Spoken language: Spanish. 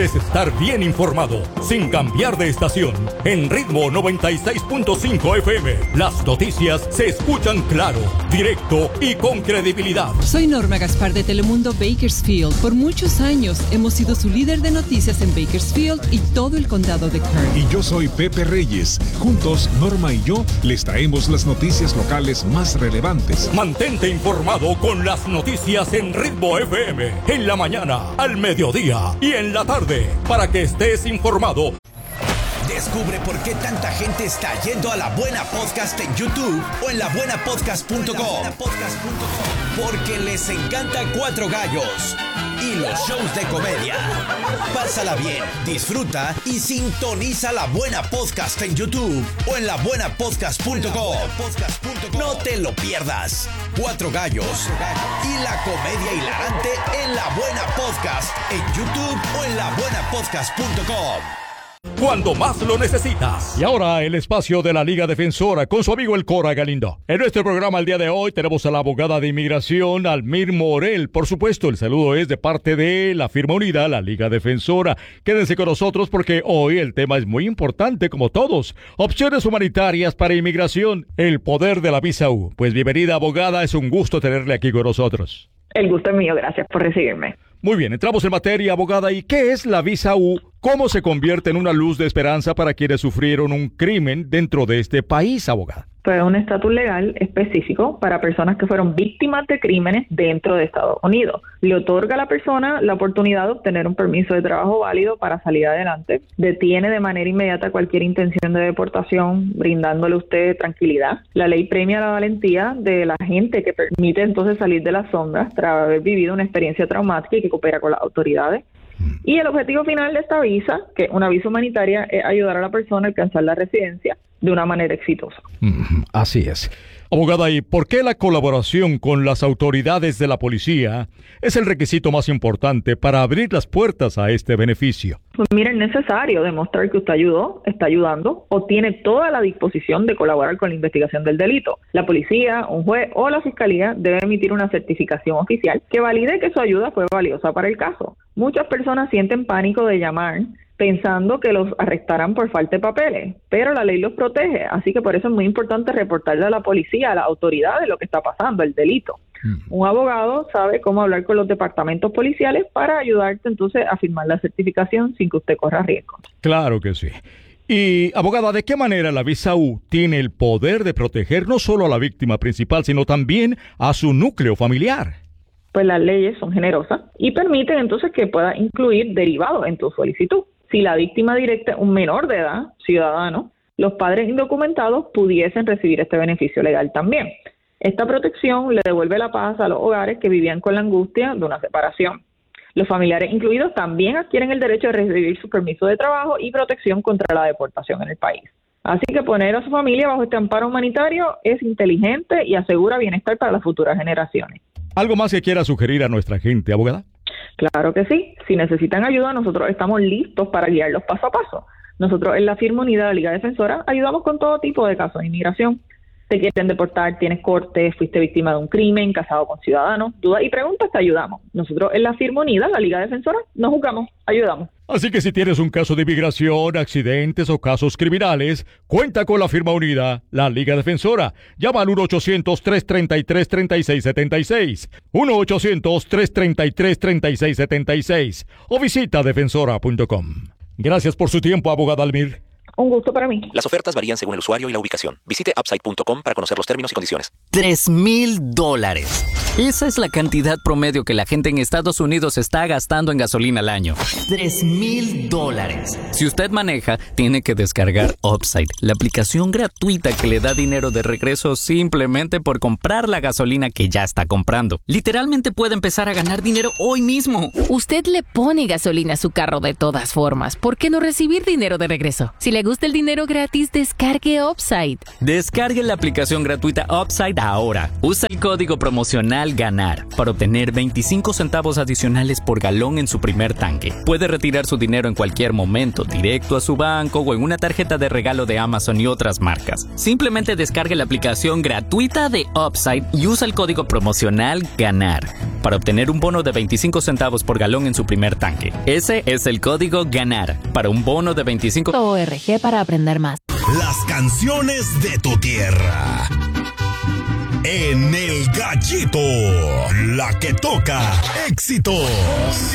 ¿Quieres estar bien informado sin cambiar de estación? En Ritmo 96.5 FM, las noticias se escuchan claro, directo y con credibilidad. Soy Norma Gaspar de Telemundo Bakersfield. Por muchos años hemos sido su líder de noticias en Bakersfield y todo el condado de Kern. Y yo soy Pepe Reyes. Juntos, Norma y yo les traemos las noticias locales más relevantes. Mantente informado con las noticias en Ritmo FM, en la mañana, al mediodía y en la tarde, para que estés informado. Descubre por qué tanta gente está yendo a La Buena Podcast en YouTube o en labuenapodcast.com. Porque les encanta Cuatro Gallos y los shows de comedia. Pásala bien, disfruta y sintoniza La Buena Podcast en YouTube o en labuenapodcast.com. No te lo pierdas. Cuatro Gallos y la comedia hilarante en La Buena Podcast en YouTube o en labuenapodcast.com. Cuando más lo necesitas. Y ahora el espacio de la Liga Defensora con su amigo el Cora Galindo. En nuestro programa el día de hoy tenemos a la abogada de inmigración Almir Morel. Por supuesto, el saludo es de parte de la firma unida, la Liga Defensora. Quédense con nosotros porque hoy el tema es muy importante como todos. Opciones humanitarias para inmigración, el poder de la visa U. Pues bienvenida, abogada, es un gusto tenerle aquí con nosotros. El gusto es mío, gracias por recibirme. Muy bien, entramos en materia, abogada. ¿Y qué es la visa U? ¿Cómo se convierte en una luz de esperanza para quienes sufrieron un crimen dentro de este país, abogada? Pues un estatus legal específico para personas que fueron víctimas de crímenes dentro de Estados Unidos. Le otorga a la persona la oportunidad de obtener un permiso de trabajo válido para salir adelante. Detiene de manera inmediata cualquier intención de deportación, brindándole a usted tranquilidad. La ley premia la valentía de la gente que permite entonces salir de las sombras tras haber vivido una experiencia traumática y que coopera con las autoridades. Y el objetivo final de esta visa, que es una visa humanitaria, es ayudar a la persona a alcanzar la residencia de una manera exitosa. Así es. Abogada, ¿y por qué la colaboración con las autoridades de la policía es el requisito más importante para abrir las puertas a este beneficio? Pues mira, es necesario demostrar que usted ayudó, está ayudando o tiene toda la disposición de colaborar con la investigación del delito. La policía, un juez o la fiscalía debe emitir una certificación oficial que valide que su ayuda fue valiosa para el caso. Muchas personas sienten pánico de llamar pensando que los arrestarán por falta de papeles, pero la ley los protege, así que por eso es muy importante reportarle a la policía, a las autoridades lo que está pasando, el delito. Un abogado sabe cómo hablar con los departamentos policiales para ayudarte entonces a firmar la certificación sin que usted corra riesgo. Claro que sí. Y, abogada, ¿de qué manera la visa U tiene el poder de proteger no solo a la víctima principal, sino también a su núcleo familiar? Pues las leyes son generosas y permiten entonces que pueda incluir derivados en tu solicitud. Si la víctima directa es un menor de edad, ciudadano, los padres indocumentados pudiesen recibir este beneficio legal también. Esta protección le devuelve la paz a los hogares que vivían con la angustia de una separación. Los familiares incluidos también adquieren el derecho de recibir su permiso de trabajo y protección contra la deportación en el país. Así que poner a su familia bajo este amparo humanitario es inteligente y asegura bienestar para las futuras generaciones. ¿Algo más que quiera sugerir a nuestra gente, abogada? Claro que sí. Si necesitan ayuda, nosotros estamos listos para guiarlos paso a paso. Nosotros en la firma unida de la Liga Defensora ayudamos con todo tipo de casos de inmigración. Te quieren deportar, tienes corte, fuiste víctima de un crimen, casado con ciudadanos, dudas y preguntas, te ayudamos. Nosotros en la firma unida, la Liga Defensora, no juzgamos, ayudamos. Así que si tienes un caso de inmigración, accidentes o casos criminales, cuenta con la firma unida, la Liga Defensora. Llama al 1-800-333-3676, 1-800-333-3676 o visita defensora.com. Gracias por su tiempo, abogada Almir. Un gusto para mí. Las ofertas varían según el usuario y la ubicación. Visite upside.com para conocer los términos y condiciones. $3,000. Esa es la cantidad promedio que la gente en Estados Unidos está gastando en gasolina al año. $3,000. Si usted maneja, tiene que descargar Upside, la aplicación gratuita que le da dinero de regreso simplemente por comprar la gasolina que ya está comprando. Literalmente puede empezar a ganar dinero hoy mismo. Usted le pone gasolina a su carro de todas formas. ¿Por qué no recibir dinero de regreso? Si le ¿Le gusta el dinero gratis? Descargue Upside. Descargue la aplicación gratuita Upside ahora. Usa el código promocional GANAR para obtener 25 centavos adicionales por galón en su primer tanque. Puede retirar su dinero en cualquier momento, directo a su banco o en una tarjeta de regalo de Amazon y otras marcas. Simplemente descargue la aplicación gratuita de Upside y usa el código promocional GANAR para obtener un bono de 25 centavos por galón en su primer tanque. Ese es el código GANAR para un bono de 25 ORG para aprender más. Las canciones de tu tierra. En El Gallito, la que toca éxitos.